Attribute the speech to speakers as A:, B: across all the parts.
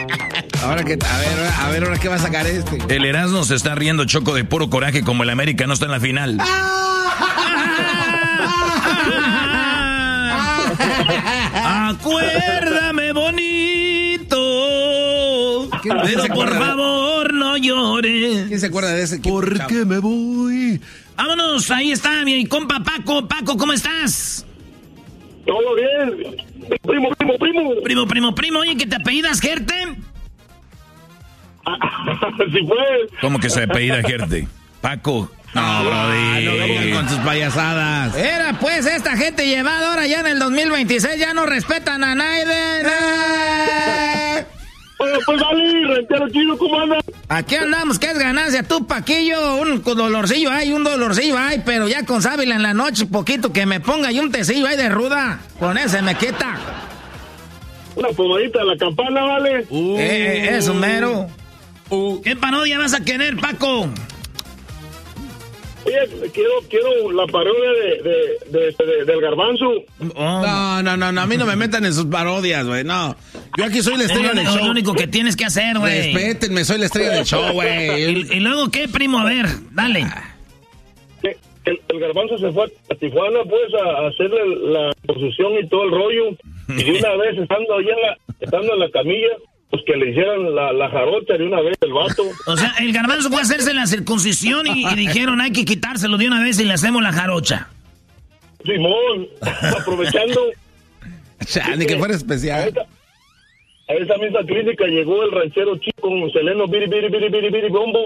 A: Ahora que, a ver, ahora qué va a sacar este.
B: El Erasmo se está riendo, Choco, de puro coraje, como el América no está en la final. Acuérdame bonito, pero por favor no llores.
A: ¿Quién se acuerda de ese?
B: Porque me voy. Vámonos, ahí está mi compa Paco. Paco, ¿cómo estás?
C: Todo bien. Primo.
B: Primo. Oye, ¿que te apellidas Gerte?
C: Sí fue.
B: ¿Cómo que se apellida Gerte? Paco. No, brody.
A: No vengan con sus payasadas.
D: Era pues esta gente llevada ahora ya en el 2026, ya no respetan a nadie.
C: Pues dale, Ranchero Chido, ¿cómo andas?
D: Aquí andamos, ¿qué es ganancia? Tú, Paquillo, un dolorcillo hay, pero ya con sábila en la noche, poquito que me ponga y un tecillo ahí de ruda. Con ese me quita.
C: Una pomadita a la campana, ¿vale?
D: Eso, mero.
B: ¿Qué parodia vas a querer, Paco?
C: Oye, quiero la parodia del Garbanzo.
A: No, a mí no me metan en sus parodias, güey, no. Yo aquí soy la estrella del show.
B: Es lo único que tienes que hacer, güey.
A: Respétenme, soy la estrella del show, güey.
B: ¿Y luego qué, primo? A ver, dale.
C: El Garbanzo se fue a Tijuana, pues, a hacerle la exposición y todo el rollo. Y de una vez, estando en la camilla, pues que le hicieran la jarocha de una vez el vato.
B: O sea, el Garbanzo fue a hacerse la circuncisión y dijeron hay que quitárselo de una vez y le hacemos la jarocha.
C: Simón, aprovechando.
A: Ni que fuera especial.
C: A esa misma clínica llegó el ranchero chico con Seleno biri bombo.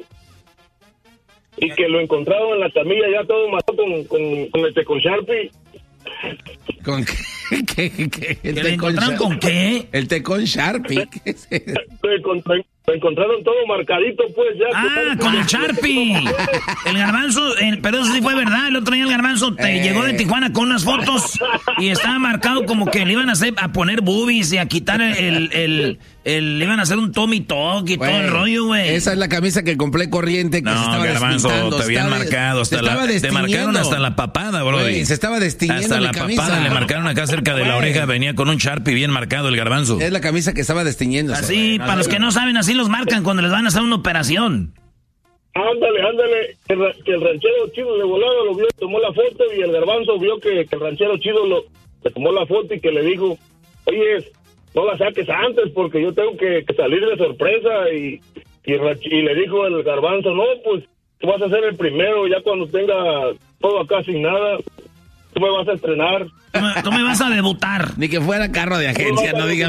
C: Y que lo encontraron en la camilla ya todo matado con Sharpie.
A: ¿Con qué?
B: ¿Que le encontraron con qué?
A: El té con Sharpie.
C: Lo encontraron todo marcadito, pues ya.
B: Con el Sharpie. El Garbanzo, pero eso sí fue verdad. El otro día el Garbanzo llegó de Tijuana con unas fotos y estaba marcado como que le iban a poner boobies y a quitar le iban a hacer un Tommy Talk y todo el rollo, güey.
A: Esa es la camisa que compré corriente que se estaba
B: Garbanzo,
A: despintando.
B: Te habían marcado te marcaron hasta la papada, bro.
A: Se estaba destiñendo
B: hasta la
A: camisa.
B: papada le marcaron acá cerca de la oreja, venía con un Sharpie bien marcado el Garbanzo.
A: Es la camisa que estaba destiñendo.
B: Así, para los que no saben, así los marcan cuando les van a hacer una operación.
C: Ándale, que el ranchero chido de volada lo vio, tomó la foto y el Garbanzo vio que el ranchero chido le tomó la foto y que le dijo, oye, no la saques antes porque yo tengo que salir de sorpresa y le dijo el Garbanzo, no, pues tú vas a ser el primero ya cuando tenga todo acá sin nada, tú me vas a estrenar.
B: Tú me vas a debutar.
A: Ni que fuera carro de agencia, no digan.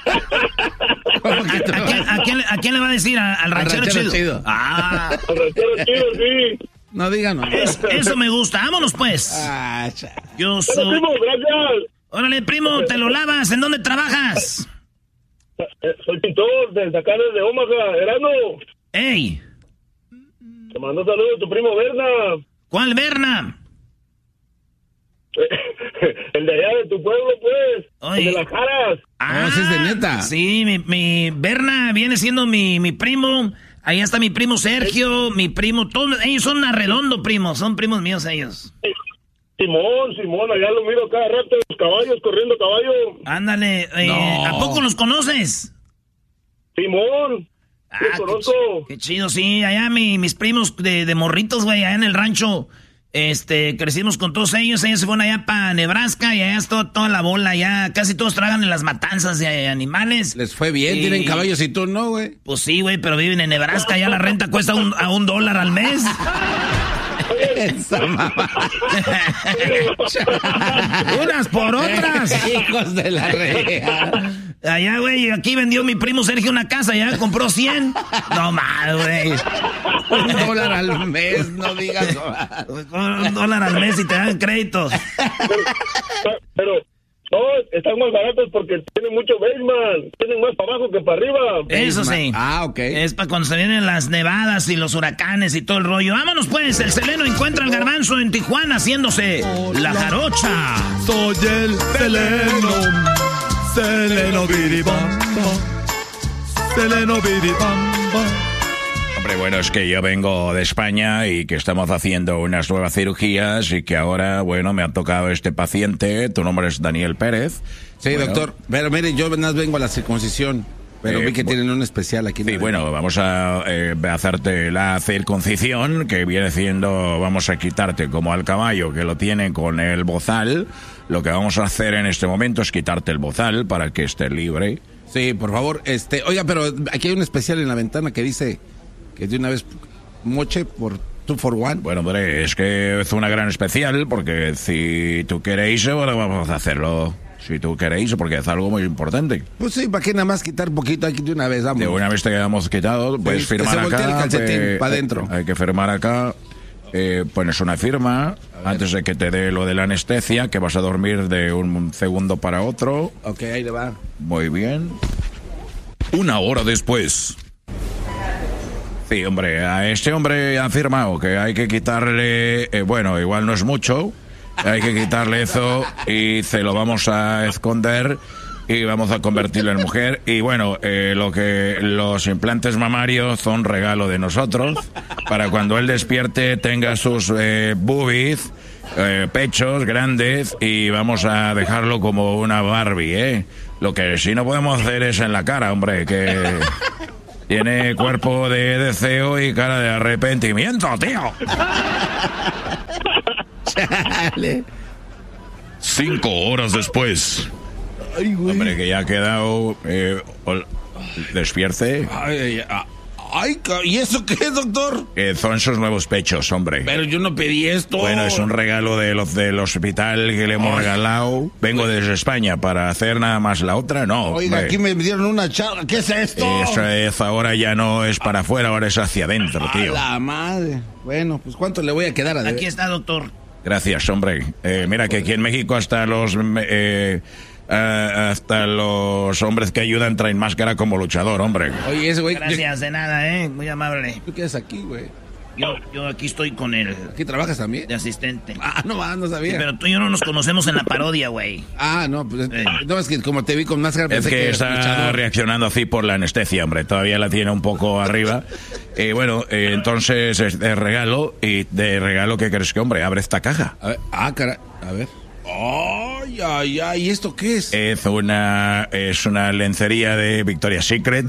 B: ¿A quién le va a decir? ¿Al ranchero chido?
C: Al ranchero chido, sí.
A: No digan.
B: Eso me gusta. Vámonos, pues. Yo soy...
C: Hola, primo, gracias.
B: Órale, primo, te lo lavas. ¿En dónde trabajas?
C: Soy pintor, desde acá, desde Omaha, Erasmo.
B: ¡Ey!
C: Te mando saludos a tu primo Berna.
B: ¿Cuál Berna?
C: El de allá de tu pueblo, pues.
B: Oye.
C: El de las Jaras.
A: Ese es de neta.
B: Sí, mi Berna viene siendo mi primo. Allá está mi primo Sergio, mi primo, todos ellos son arredondo, primos, son primos míos ellos.
C: Simón, allá lo miro cada rato, los caballos, corriendo caballo.
B: Ándale, ¿a poco los conoces?
C: Simón, los conozco.
B: Qué chido, sí, allá mis primos de morritos, güey, allá en el rancho, crecimos con todos ellos se fueron allá para Nebraska y allá es toda la bola, allá casi todos trabajan en las matanzas de animales.
A: Les fue bien, tienen caballos y tú no, güey.
B: Pues sí, güey, pero viven en Nebraska, allá la renta cuesta a $1 al mes.
A: Esa mamá.
D: Unas por otras.
A: Hijos de la rea.
B: Allá, güey, aquí vendió mi primo Sergio una casa, ya compró 100. No más, güey.
A: $1 al mes, no digas.
B: $1 al mes y te dan créditos.
C: Pero no, están más baratos porque tienen mucho basement, tienen más para abajo que para arriba.
B: Eso sí.
A: Ok.
B: Es para cuando se vienen las nevadas y los huracanes y todo el rollo. Vámonos pues, el Seleno encuentra al Garbanzo en Tijuana haciéndose la jarocha.
E: Soy el Seleno biribamba, Seleno biribamba.
B: Hombre, bueno, es que yo vengo de España y que estamos haciendo unas nuevas cirugías y que ahora, bueno, me ha tocado este paciente. Tu nombre es Daniel Pérez.
A: Sí, bueno. Doctor. Pero mire, yo vengo a la circuncisión. Pero vi que tienen un especial aquí.
F: Sí, bueno, vamos a hacerte la circuncisión, que viene siendo, vamos a quitarte como al caballo, que lo tienen con el bozal. Lo que vamos a hacer en este momento es quitarte el bozal para que estés libre.
A: Sí, por favor. Oiga, pero aquí hay un especial en la ventana que dice que de una vez moche por 2 for 1.
F: Bueno, hombre, es que es una gran especial, porque si tú queréis, bueno, vamos a hacerlo. Si tú queréis, porque es algo muy importante.
A: Pues sí, ¿para qué nada más quitar poquito aquí de una vez? Vamos.
F: De una vez te quedamos quitado, puedes firmar
A: acá. El calcetín para adentro.
F: Hay que firmar acá. Pones una firma antes de que te dé lo de la anestesia, que vas a dormir de un segundo para otro.
A: Ok, ahí le va.
F: Muy bien. 1 hora después. Sí, hombre, a este hombre ha firmado que hay que quitarle, bueno, igual no es mucho, hay que quitarle eso y se lo vamos a esconder y vamos a convertirlo en mujer. Y bueno, los implantes mamarios son regalo de nosotros, para cuando él despierte tenga sus boobies, pechos grandes, y vamos a dejarlo como una Barbie, Lo que sí no podemos hacer es en la cara, hombre, que tiene cuerpo de deseo y cara de arrepentimiento, tío.
A: Chale.
F: 5 horas después.
A: Ay, güey.
F: Hombre, que ya ha quedado... despierte.
A: Ay, ¿y eso qué es, doctor?
F: Son sus nuevos pechos, hombre.
A: Pero yo no pedí esto.
F: Bueno, es un regalo de los del hospital que le hemos regalado. Vengo desde España para hacer nada más la otra, no.
A: Oiga,
F: hombre.
A: aquí me dieron una charla. ¿Qué es esto?
F: Eso es, ahora ya no es para afuera, ahora es hacia adentro, tío.
A: La madre. Bueno, pues ¿cuánto le voy a quedar a deber?
B: Aquí está, doctor.
F: Gracias, hombre. Mira que aquí en México hasta los hombres que ayudan traen máscara como luchador, hombre.
A: Oye, ese güey...
B: Gracias, de nada, muy amable.
A: ¿Tú qué haces aquí, güey?
B: Yo aquí estoy con él.
A: ¿Aquí trabajas también?
B: De asistente.
A: Ah, no sabía.
B: Sí, pero tú y yo no nos conocemos en la parodia, güey.
A: Ah, no, pues no, es que como te vi con máscara...
F: Es que está reaccionando así por la anestesia, hombre. Todavía la tiene un poco arriba. Bueno, entonces es de regalo. Y de regalo, ¿qué crees que, hombre? Abre esta caja.
A: A ver, caray. A ver. Ay, ¿y esto qué es?
F: Es una lencería de Victoria's Secret.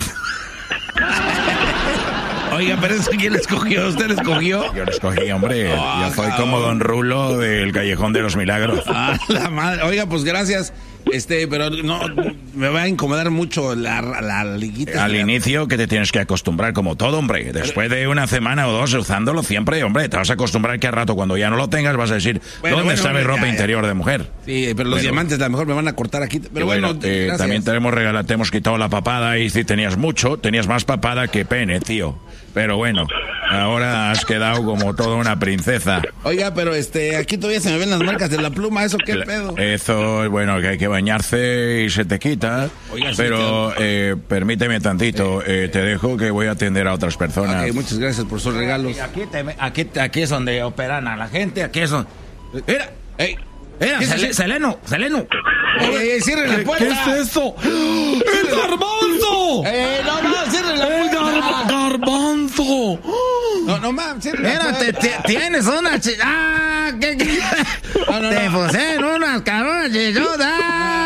A: Oiga, pero eso ¿quién la escogió? ¿Usted la escogió?
F: Yo la escogí, hombre. Yo soy como Don Rulo del Callejón de los Milagros.
A: Ah, la madre. Oiga, pues gracias. Pero no, me va a incomodar mucho la liguita.
F: Al inicio que te tienes que acostumbrar como todo, hombre. Después de una semana o dos usándolo siempre, hombre, te vas a acostumbrar que al rato cuando ya no lo tengas vas a decir, ¿dónde está mi ropa interior de mujer?
A: Sí, pero los diamantes a lo mejor me van a cortar aquí. Pero bueno,
F: también te hemos quitado la papada y si tenías más papada que pene, tío. Pero bueno, ahora has quedado como toda una princesa.
A: Oiga, pero aquí todavía se me ven las marcas de la pluma, ¿eso qué pedo?
F: Eso, bueno, que hay que bañarse y se te quita. Oiga, pero permíteme tantito, te dejo que voy a atender a otras personas.
A: Okay, muchas gracias por sus regalos.
D: Aquí es donde operan a la gente, aquí es donde... Mira, Seleno.
A: Cierre la puerta.
E: ¿Qué es eso? ¡El garbanzo!
A: No, cierre la puerta.
E: ¡Garbanzo!
A: No, cierre la puerta.
D: Mira, tienes una ¿qué? Te pusieron unas cabronas chichotas.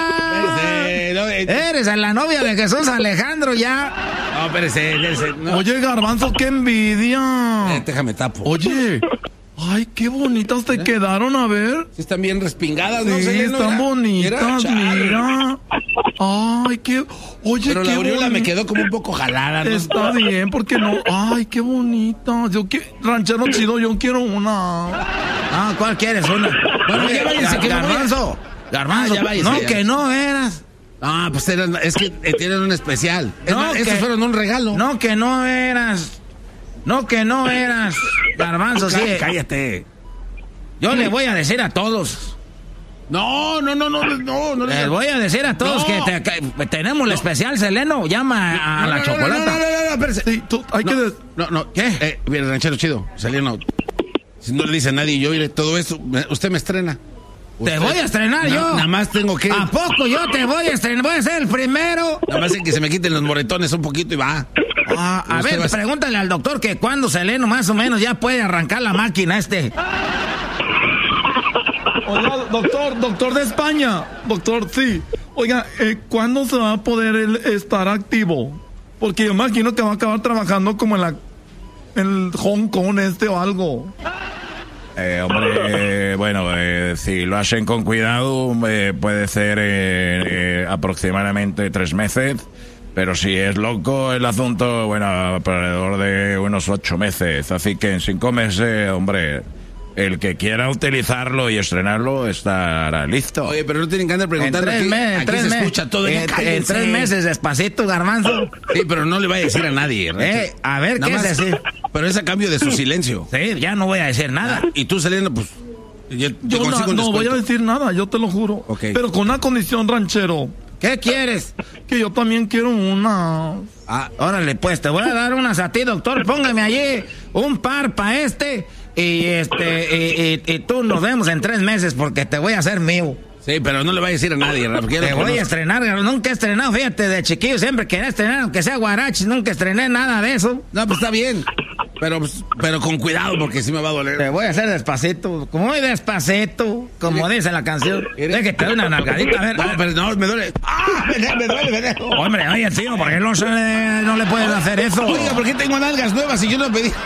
D: Eres la novia de Jesús Alejandro ya.
A: No, espérese. No.
E: Oye, garbanzo, qué envidia.
A: Déjame tapo.
E: Oye... Ay, qué bonitas te quedaron, a ver.
A: Sí, están bien respingadas,
E: sí,
A: ¿no?
E: Sí, están bonitas, mira. Ay, qué... Oye,
A: pero
E: qué
A: la aureola me quedó como un poco jalada, ¿no?
E: Está bien, porque no... Ay, qué bonita. Ranchero chido, yo quiero una.
D: Ah, ¿cuál quieres? Una. Bueno, ya váyanse, que Garbanzo.
A: Ya váyanse.
D: No, que no eras.
A: Ah, pues es que tienen un especial. Estos fueron un regalo.
D: No, que no eras. Garbanzo, sí.
A: Cállate.
D: Yo le voy a decir a todos.
A: No.
D: Les voy a decir a todos que tenemos el especial, Seleno. Llama a la chocolata.
A: No, espérese.
E: Sí, hay que...
A: ¿Qué? Bien, ranchero chido. Seleno. Si no le dice a nadie, yo iré todo eso. Usted me estrena.
D: Te voy a estrenar yo.
A: Nada más tengo que...
D: ¿A poco yo te voy a estrenar? Voy a ser el primero.
A: Nada más en que se me quiten los moretones un poquito y va.
D: A ver, pregúntale al doctor que cuando Seleno más o menos ya puede arrancar la máquina
E: Oiga, doctor de España. Doctor, sí. Oiga, ¿cuándo se va a poder él estar activo? Porque yo imagino que va a acabar trabajando como en el Hong Kong o algo.
F: Hombre, bueno, si lo hacen con cuidado, puede ser aproximadamente 3 meses. Pero si es loco el asunto, bueno, alrededor de unos 8 meses. Así que en 5 meses, hombre, el que quiera utilizarlo y estrenarlo estará listo.
A: Oye, pero no tienen que andar preguntando.
D: En 3 meses,
A: se escucha todo.
D: En 3 meses, despacito, Garbanzo.
A: Sí, pero no le va a decir a nadie.
D: A ver, ¿qué es decir?
A: Pero es a cambio de su silencio.
D: Sí, ya no voy a decir nada.
A: Y tú saliendo, pues...
E: Yo no voy a decir nada, yo te lo juro.
A: Okay.
E: Pero con una condición, ranchero.
D: ¿Qué quieres?
E: Que yo también quiero una.
D: Órale, pues, te voy a dar unas a ti, doctor. Póngame allí un par para y tú nos vemos en 3 meses porque te voy a hacer mío.
A: Sí, pero no le va a decir a nadie,
D: Te voy a estrenar, nunca he estrenado, fíjate, de chiquillo siempre quería estrenar, aunque sea guarachi, nunca estrené nada de eso.
A: No, pues está bien, pero con cuidado porque sí me va a doler.
D: Te voy a hacer despacito, muy despacito, como dice la canción. Deja que te doy una nalgadita, a ver.
A: No, pero no, me duele. Me duele.
D: Hombre, oye, tío, ¿por qué no le puedes hacer eso?
A: Oiga, ¿por qué tengo nalgas nuevas y yo no pedí?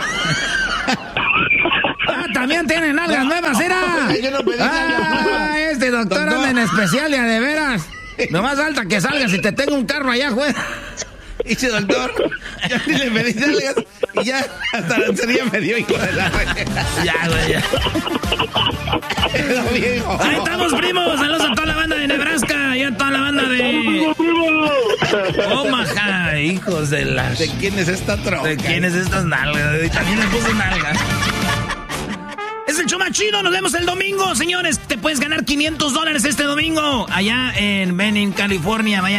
D: También tiene nalgas nuevas, ¿era?
A: Yo no pedí nalgas.
D: Este doctor anda en especial y a de veras. No más falta que salgas y te tengo un carro allá afuera.
A: Dice doctor, yo ni le pedí nalgas y ya hasta la sería me dio, hijo de la...
D: Ya, güey, ya.
B: Ahí estamos, primos. Saludos a toda la banda de Nebraska y a toda la banda de Omaha, hijos de las...
A: ¿De quién es esta troca?
B: ¿De quién es estas nalgas? Y también le puso nalgas. Es el show más chido, nos vemos el domingo, señores. Te puedes ganar $500 este domingo allá en Benning, California. Vaya